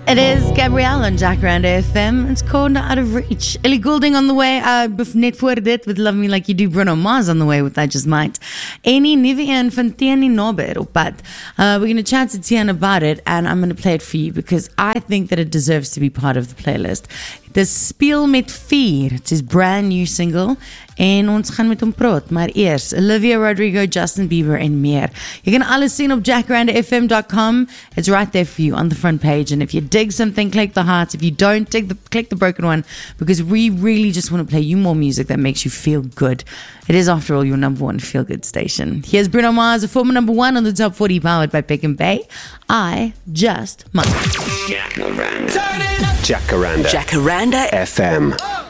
It is Gabrielle on Jacaranda FM. It's called Out of Reach. Ellie Goulding on the way. Net voor dit with Love Me Like You Do. Bruno Mars on the way with I Just Might. Any Nivian van Tiani Norbert op pad. We're going to chat to Tian about it, and I'm going to play it for you because I think that it deserves to be part of the playlist. Dis Speel met Vuur. It's his brand new single. En ons gaan met hom praat. Maar eers, Olivia Rodrigo, Justin Bieber en meer. You can alles sien op jacarandafm.com. It's right there for you on the front page. And if you dig something, click the heart. If you don't, click the broken one. Because we really just want to play you more music that makes you feel good. It is, after all, your number one feel-good station. Here's Bruno Mars, a former number one on the Top 40, powered by Pick and Pay. I Just Might. Jacaranda FM.